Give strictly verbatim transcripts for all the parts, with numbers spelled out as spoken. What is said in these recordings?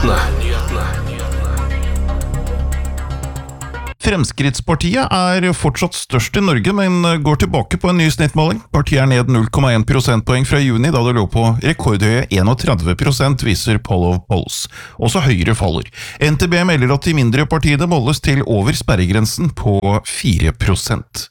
Fremskrittspartiet er fortsatt størst i Norge, men går tilbake på en ny snittmåling. Partiet er ned null komma en prosentpoeng fra juni, da det lå på rekordhøye trettien prosent, viser Poll of Polls. Også Høyre faller. N T B melder at de mindre partiene måles til over sperregrensen på fire prosent.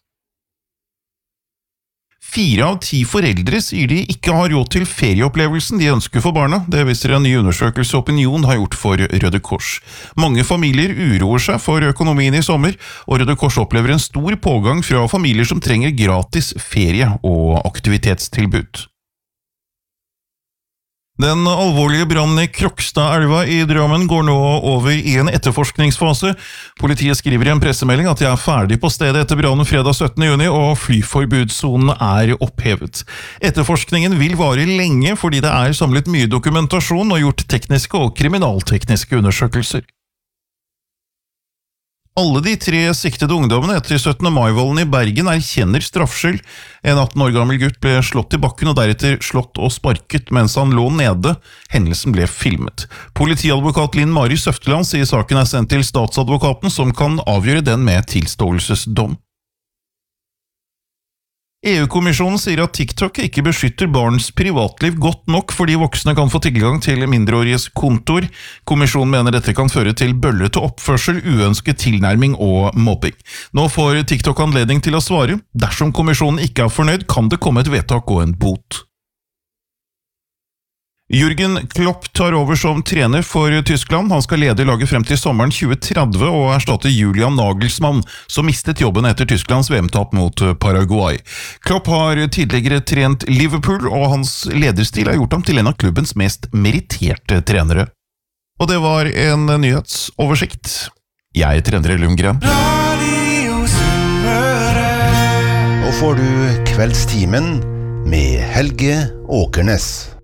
Fire av ti foreldre sier de ikke har råd til ferieopplevelsen de ønsker for barna. Det viser en ny undersøkelse Opinion har gjort for Røde Kors. Mange familier uroer seg for økonomien i sommer, og Røde Kors opplever en stor pågang fra familier som trenger gratis ferie og aktivitetstilbud. Den alvorlige brannen i Krokstadelva i Drammen går nå over i en etterforskningsfase. Politiet skriver i en pressemelding at de er ferdig på stedet etter brannen fredag syttende juni, og flyforbudssonen er opphevet. Etterforskningen vil vare lenge fordi det er samlet mye dokumentasjon og gjort tekniske og kriminaltekniske undersøkelser. Alle de tre siktede ungdommene etter syttende mai-volden i Bergen erkjenner straffskyld. En atten år gammel gutt ble slått i bakken og deretter slått og sparket mens han lå nede. Hendelsen ble filmet. Politiadvokat Linn Mari Søfteland sier saken er sendt til statsadvokaten, som kan avgjøre den med tilståelsesdom. E U-kommisjonen sier at TikTok ikke beskytter barns privatliv godt nok fordi voksne kan få tilgang til mindreåriges kontor. Kommisjonen mener dette kan føre til bøllete oppførsel, uønsket tilnærming og mobbing. Nå får TikTok anledning til å svare. Dersom kommisjonen ikke er fornøyd, kan det komme et vedtak og en bot. Jürgen Klopp tar over som trener for Tyskland. Han skal lede laget frem til sommeren tjue tretti og erstatte Julian Nagelsmann, som mistet jobben etter Tysklands V M-tap mot Paraguay. Klopp har tidligere trent Liverpool, og hans lederstil har gjort ham til en av klubbens mest meritterte trenere. Og det var en nyhetsoversikt. Jeg er trener Lundgren. Nå får du Kveldstimen med Helge Åkernes.